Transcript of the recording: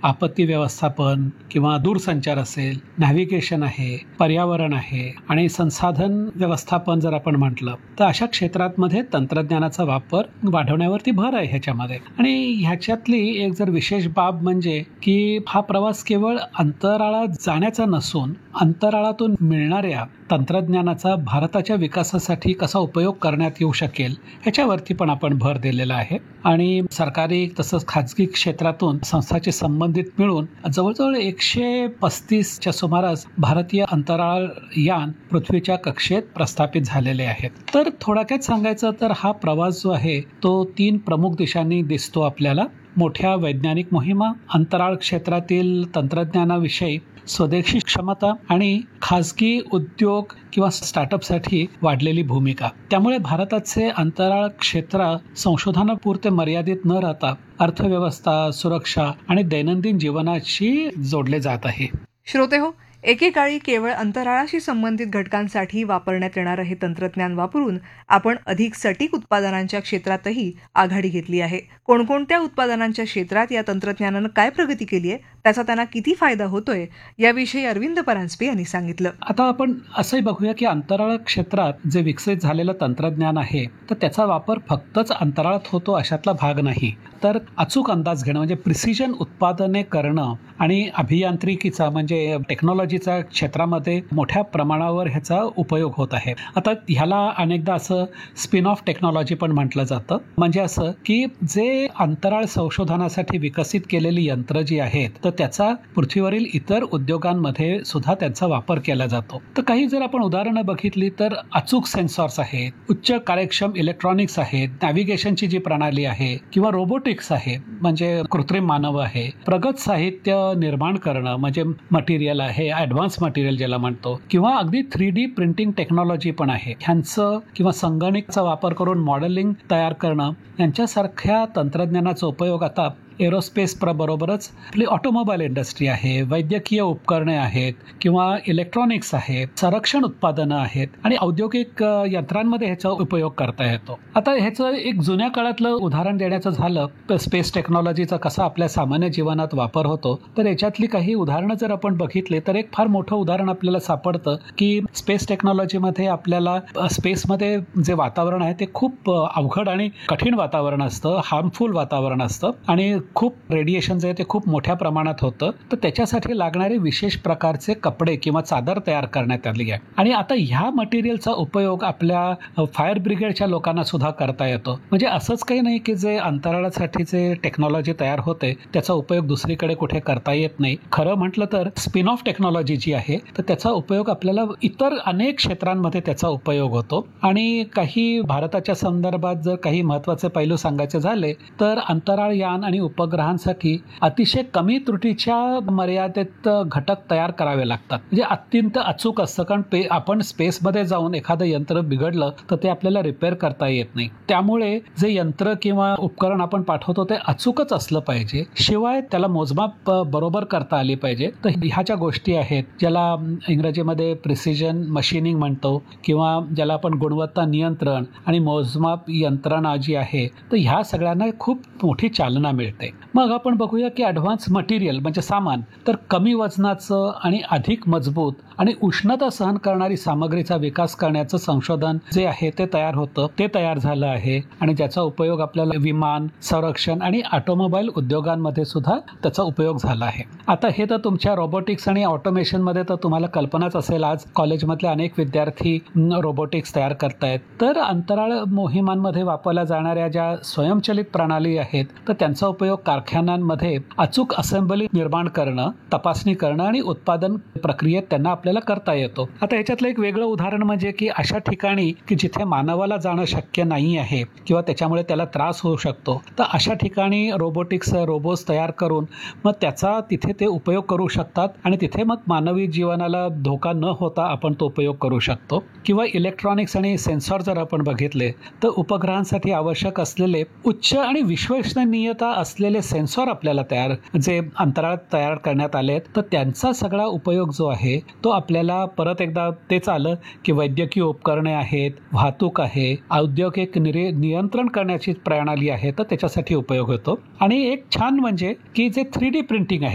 आपत्ती व्यवस्थापन किंवा दूरसंचार असेल, नॅव्हिगेशन आहे, पर्यावरण आहे आणि संसाधन व्यवस्थापन जर आपण म्हटलं तर अशा क्षेत्रांमध्ये तंत्रज्ञानाचा वापर वाढवण्यावरती भर आहे ह्याच्यामध्ये. आणि ह्याच्यातली एक जर विशेष बाब म्हणजे की हा प्रवास केवळ अंतराळात जाण्याचा नसून अंतराळातून मिळणाऱ्या तंत्रज्ञानाचा भारताच्या विकासासाठी कसा उपयोग करण्यात येऊ शकेल ह्याच्यावरती पण आपण भर दिलेला आहे. आणि सरकारी तसंच खाजगी क्षेत्रातून संस्थांचे संबंधित मिळून जवळजवळ 135च्या सुमारास भारतीय अंतराळ यान पृथ्वीच्या कक्षेत प्रस्थापित झालेले आहेत. तर थोडक्यात सांगायचं तर हा प्रवास जो आहे तो 3 प्रमुख दिशांनी दिसतो आपल्याला. मोठ्या वैज्ञानिक मोहिमा, अंतराळ क्षेत्रातील तंत्रज्ञानाविषयी स्वदेशी क्षमता आणि खाजगी उद्योग किंवा स्टार्टअपसाठी वाढलेली भूमिका. त्यामुळे भारताचे अंतराळ क्षेत्र संशोधनापुरते मर्यादित न राहता अर्थव्यवस्था, सुरक्षा आणि दैनंदिन जीवनाशी जोडले जात आहे. श्रोते हो, एकेकाळी केवळ अंतराळाशी संबंधित घटकांसाठी वापरण्यात येणारं हे तंत्रज्ञान वापरून आपण अधिक सटीक उत्पादनांच्या क्षेत्रातही आघाडी घेतली आहे. कोणकोणत्या उत्पादनांच्या क्षेत्रात या तंत्रज्ञानानं काय प्रगती केली आहे, त्याचा त्यांना किती फायदा होतोय, याविषयी अरविंद परांजपे यांनी सांगितलं. आता आपण असंही बघूया की अंतराळ क्षेत्रात जे विकसित झालेलं तंत्रज्ञान आहे तर त्याचा वापर फक्तच अंतराळात होतो अशातला भाग नाही, तर अचूक अंदाज घेणं म्हणजे प्रिसिजन उत्पादने करणं आणि अभियांत्रिकीचा म्हणजे टेक्नॉलॉजीचा क्षेत्रामध्ये मोठ्या प्रमाणावर ह्याचा उपयोग होत आहे. आता ह्याला अनेकदा असं स्पिन ऑफ टेक्नॉलॉजी पण म्हटलं जातं. म्हणजे असं की जे अंतराळ संशोधनासाठी विकसित केलेली यंत्र जी आहेत तर त्याचा पृथ्वीवरील इतर उद्योगांमध्ये सुद्धा त्यांचा वापर केला जातो. तर काही जर आपण उदाहरणं बघितली तर अचूक सेन्सॉर्स आहेत, उच्च कार्यक्षम इलेक्ट्रॉनिक्स आहेत, नॅव्हिगेशनची जी प्रणाली आहे किंवा रोबोटिक्स आहे म्हणजे कृत्रिम मानव आहे, प्रगत साहित्य निर्माण करणं म्हणजे मटेरियल आहे, ॲडव्हान्स मटेरियल ज्याला म्हणतो, किंवा अगदी 3D प्रिंटिंग टेक्नॉलॉजी पण आहे. ह्यांचं किंवा संगणकाचा वापर करून मॉडेलिंग तयार करणं यांच्यासारख्या तंत्रज्ञानाचा उपयोग आता एरोस्पेस बरोबरच आपली ऑटोमोबाईल इंडस्ट्री आहे, वैद्यकीय उपकरणे आहेत किंवा इलेक्ट्रॉनिक्स आहेत, संरक्षण उत्पादनं आहेत आणि औद्योगिक यंत्रांमध्ये ह्याचा उपयोग करता येतो. आता ह्याचं एक जुन्या काळातलं उदाहरण देण्याचं झालं तर स्पेस टेक्नॉलॉजीचा कसा आपल्या सामान्य जीवनात वापर होतो, तर याच्यातली काही उदाहरणं जर आपण बघितले तर एक फार मोठं उदाहरण आपल्याला सापडतं की स्पेस टेक्नॉलॉजीमध्ये आपल्याला स्पेसमध्ये जे वातावरण आहे ते खूप अवघड आणि कठीण वातावरण असतं, हार्मफुल वातावरण असतं आणि खूप रेडिएशन जे आहे ते खूप मोठ्या प्रमाणात होतं. तर त्याच्यासाठी लागणारे विशेष प्रकारचे कपडे किंवा चादर तयार करण्यात आली आहे. आणि आता ह्या मटेरियलचा उपयोग आपल्या फायर ब्रिगेडच्या लोकांना सुद्धा करता येतो. म्हणजे असंच काही नाही की जे अंतराळासाठी जे टेक्नॉलॉजी तयार होते त्याचा उपयोग दुसरीकडे कुठे करता येत नाही. खरं म्हटलं तर स्पिन ऑफ टेक्नॉलॉजी जी आहे तर त्याचा उपयोग आपल्याला इतर अनेक क्षेत्रांमध्ये त्याचा उपयोग होतो. आणि काही भारताच्या संदर्भात जर काही महत्त्वाचे पैलू सांगायचे झाले तर अंतराळ यान आणि उपग्रहांसाठी अतिशय कमी त्रुटीच्या मर्यादेत घटक तयार करावे लागतात. म्हणजे अत्यंत अचूक असतं, कारण आपण स्पेसमध्ये जाऊन एखादं यंत्र बिघडलं तर ते आपल्याला रिपेअर करता येत नाही. त्यामुळे जे यंत्र किंवा उपकरण आपण पाठवतो ते अचूकच असलं पाहिजे, शिवाय त्याला मोजमाप बरोबर करता आली पाहिजे. तर ह्या ज्या गोष्टी आहेत ज्याला इंग्रजीमध्ये प्रिसिजन मशीनिंग म्हणतो किंवा ज्याला आपण गुणवत्ता नियंत्रण आणि मोजमाप यंत्रणा जी आहे तर ह्या सगळ्यांना खूप मोठी चालना मिळते. मग आपण बघूया की ॲडव्हान्स मटेरियल म्हणजे सामान तर कमी वजनाचं आणि अधिक मजबूत आणि उष्णता सहन करणारी सामग्रीचा विकास करण्याचं संशोधन जे आहे ते तयार होतं, ते तयार झालं आहे आणि ज्याचा उपयोग आपल्याला विमान, संरक्षण आणि ऑटोमोबाईल उद्योगांमध्ये सुद्धा त्याचा उपयोग झाला आहे. आता हे तर तुमच्या रोबोटिक्स आणि ऑटोमेशनमध्ये तर तुम्हाला कल्पनाच असेल, आज कॉलेजमधले अनेक विद्यार्थी रोबोटिक्स तयार करतायत. तर अंतराळ मोहिमांमध्ये वापरल्या जाणाऱ्या ज्या स्वयंचलित प्रणाली आहेत तर त्यांचा उपयोग कारखान्यांमध्ये अचूक असेंबली निर्माण करणं, तपासणी करणं आणि उत्पादन प्रक्रियेत त्यांना आपल्याला करता येतो. आता ह्याच्यातलं एक वेगळं उदाहरण म्हणजे की अशा ठिकाणी की जिथे मानवाला जाणं शक्य नाही आहे किंवा त्याच्यामुळे त्याला त्रास होऊ शकतो तर अशा ठिकाणी रोबोटिक्स रोबोट्स तयार करून मग त्याचा तिथे ते उपयोग करू शकतात आणि तिथे मग मानवी जीवनाला धोका न होता आपण तो उपयोग करू शकतो. किंवा इलेक्ट्रॉनिक्स आणि सेन्सॉर जर आपण बघितले तर उपग्रहांसाठी आवश्यक असलेले उच्च आणि विश्वसनीयता असलेले सेन्सॉर आपल्याला जे अंतराळात तयार करण्यात आले तर त्यांचा सगळा उपयोग जो आहे तो आपल्याला परत एकदा तेच आलं की वैद्यकीय उपकरणे आहेत, वाहतूक आहे, औद्योगिक नियंत्रण करण्याची प्रणाली आहे तर त्याच्यासाठी उपयोग होतो. आणि एक छान म्हणजे की जे 3D प्रिंटिंग आहे